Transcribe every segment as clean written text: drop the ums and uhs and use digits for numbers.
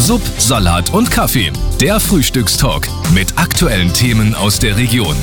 Sub, Salat und Kaffee. Der Frühstückstalk mit aktuellen Themen aus der Region.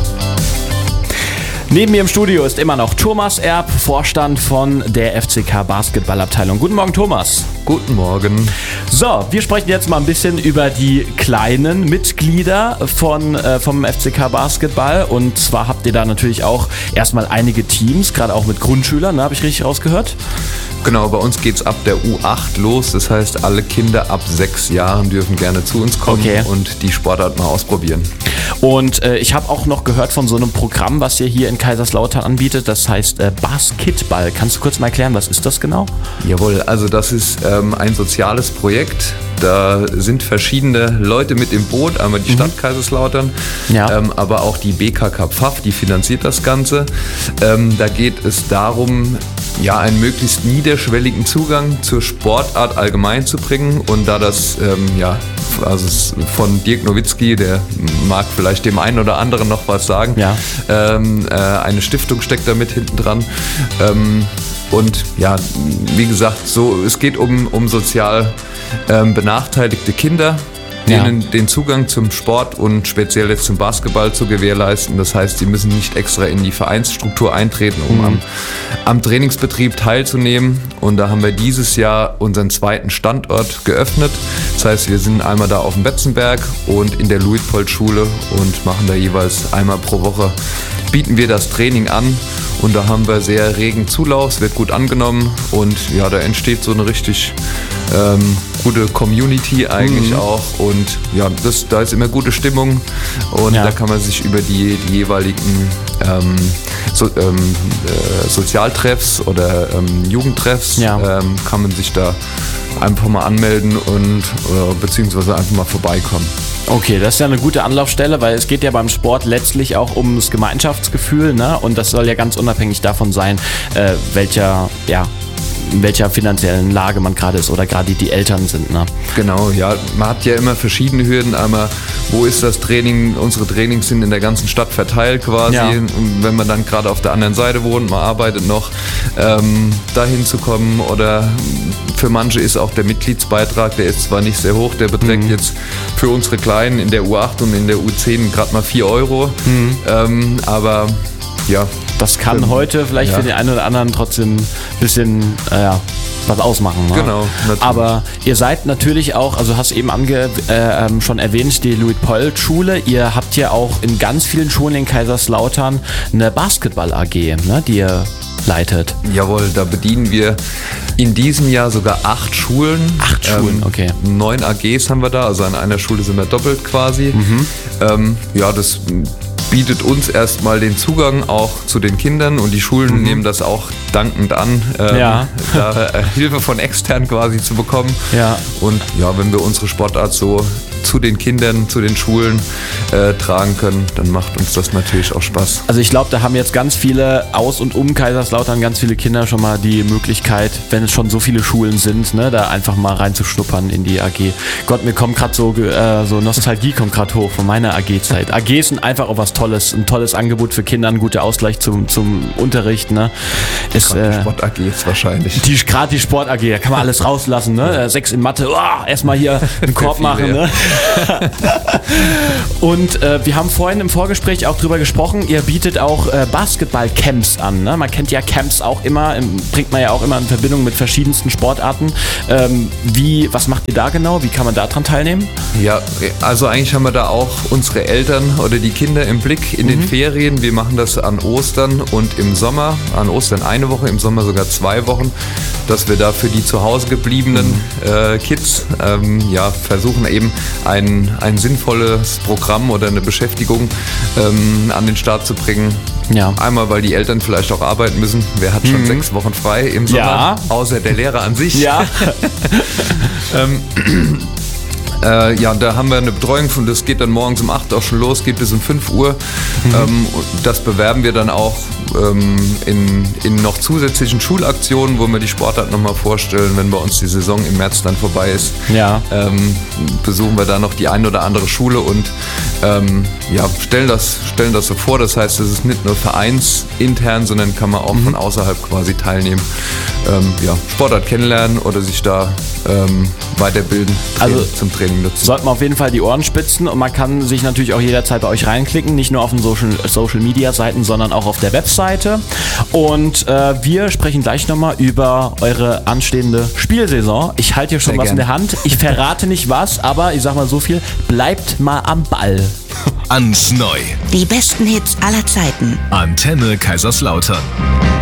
Neben mir im Studio ist immer noch Thomas Erb, Vorstand von der FCK Basketballabteilung. Guten Morgen, Thomas. Guten Morgen. So, wir sprechen jetzt mal ein bisschen über die kleinen Mitglieder vom FCK Basketball. Und zwar habt ihr da natürlich auch erstmal einige Teams, gerade auch mit Grundschülern, ne, habe ich richtig rausgehört? Genau, bei uns geht's ab der U8 los. Das heißt, alle Kinder ab 6 Jahren dürfen gerne zu uns kommen und die Sportart mal ausprobieren. Und ich habe auch noch gehört von so einem Programm, was ihr hier in Kaiserslautern anbietet. Das heißt Basketball. Kannst du kurz mal erklären, was ist das genau? Jawohl, also das ist ein soziales Projekt. Da sind verschiedene Leute mit im Boot, einmal die Stadt Kaiserslautern, aber auch die BKK Pfaff, die finanziert das Ganze. Da geht es darum, einen möglichst niederschwelligen Zugang zur Sportart allgemein zu bringen. Und da das von Dirk Nowitzki, der mag vielleicht dem einen oder anderen noch was sagen, eine Stiftung steckt da mit hinten dran. Und ja, wie gesagt, es geht um sozial benachteiligte Kinder, denen den Zugang zum Sport und speziell jetzt zum Basketball zu gewährleisten. Das heißt, sie müssen nicht extra in die Vereinsstruktur eintreten, um am Trainingsbetrieb teilzunehmen. Und da haben wir dieses Jahr unseren zweiten Standort geöffnet. Das heißt, wir sind einmal da auf dem Betzenberg und in der Luitpold-Schule und machen da jeweils einmal pro Woche, bieten wir das Training an. Und da haben wir sehr regen Zulauf, es wird gut angenommen und ja, da entsteht so eine richtig gute Community eigentlich auch und ja, da ist immer gute Stimmung und da kann man sich über die jeweiligen Sozialtreffs oder Jugendtreffs kann man sich da einfach mal anmelden und beziehungsweise einfach mal vorbeikommen. Okay, das ist ja eine gute Anlaufstelle, weil es geht ja beim Sport letztlich auch um das Gemeinschaftsgefühl, ne? Und das soll ja ganz unabhängig davon sein, in welcher finanziellen Lage man gerade ist oder gerade die Eltern sind. Ne? Genau, ja, man hat ja immer verschiedene Hürden. Einmal, wo ist das Training? Unsere Trainings sind in der ganzen Stadt verteilt quasi. Ja. Und wenn man dann gerade auf der anderen Seite wohnt, man arbeitet noch, dahin zu kommen oder für manche ist auch der Mitgliedsbeitrag, der ist zwar nicht sehr hoch, der beträgt jetzt für unsere Kleinen in der U8 und in der U10 gerade mal 4 Euro, aber ja. Das kann heute vielleicht für den einen oder anderen trotzdem ein bisschen was ausmachen. Ne? Genau. Natürlich. Aber ihr seid natürlich auch, also hast eben schon erwähnt, die Luitpold-Schule. Ihr habt ja auch in ganz vielen Schulen in Kaiserslautern eine Basketball-AG, ne, die ihr leitet. Jawohl, da bedienen wir in diesem Jahr sogar 8 Schulen. 8 Schulen, okay. 9 AGs haben wir da, also an einer Schule sind wir doppelt quasi. Das bietet uns erstmal den Zugang auch zu den Kindern und die Schulen nehmen das auch dankend an, da Hilfe von extern quasi zu bekommen. Ja. Und ja, wenn wir unsere Sportart so zu den Kindern, zu den Schulen tragen können, dann macht uns das natürlich auch Spaß. Also ich glaube, da haben jetzt ganz viele aus und um Kaiserslautern, ganz viele Kinder schon mal die Möglichkeit, wenn es schon so viele Schulen sind, ne, da einfach mal reinzuschnuppern in die AG. Gott, mir kommt gerade so Nostalgie kommt gerade hoch von meiner AG-Zeit. AGs sind einfach auch was Tolles, ein tolles Angebot für Kinder, ein guter Ausgleich zum Unterricht. Ne? Die Sport-AG ist wahrscheinlich. Gerade die Sport-AG, da kann man alles rauslassen. Ne? 6 in Mathe, erstmal hier einen Korb machen. Ne? Und wir haben vorhin im Vorgespräch auch drüber gesprochen, ihr bietet auch Basketball-Camps an. Ne? Man kennt ja Camps auch immer, bringt man ja auch immer in Verbindung mit verschiedensten Sportarten. Was macht ihr da genau? Wie kann man da dran teilnehmen? Ja, also eigentlich haben wir da auch unsere Eltern oder die Kinder im Blick in den Ferien. Wir machen das an Ostern und im Sommer. An Ostern eine Woche, im Sommer sogar 2 Wochen, dass wir da für die zu Hause gebliebenen Kids versuchen eben ein sinnvolles Programm oder eine Beschäftigung an den Start zu bringen. Ja. Einmal, weil die Eltern vielleicht auch arbeiten müssen. Wer hat schon 6 Wochen frei im Sommer? Außer der Lehrer an sich. Ja. Da haben wir eine Betreuung von, das geht dann morgens um 8 auch schon los, geht bis um 5 Uhr. Das bewerben wir dann auch in noch zusätzlichen Schulaktionen, wo wir die Sportart nochmal vorstellen, wenn bei uns die Saison im März dann vorbei ist, besuchen wir da noch die eine oder andere Schule und stellen das so vor. Das heißt, es ist nicht nur vereinsintern, sondern kann man auch von außerhalb quasi teilnehmen. Sportart kennenlernen oder sich da weiterbilden, zum Training nutzen. Sollte man auf jeden Fall die Ohren spitzen und man kann sich natürlich auch jederzeit bei euch reinklicken, nicht nur auf den Social Media Seiten, sondern auch auf der Webseite. Und wir sprechen gleich nochmal über eure anstehende Spielsaison. Ich halte hier schon was in der Hand. Ich verrate nicht was, aber ich sag mal so viel, bleibt mal am Ball. Ans Neu. Die besten Hits aller Zeiten. Antenne Kaiserslautern.